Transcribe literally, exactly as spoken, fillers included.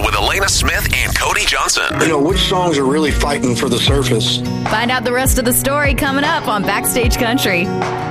with Elena Smith and Cody Johnson. You know, which songs are really fighting for the surface? Find out the rest of the story coming up on Backstage Country.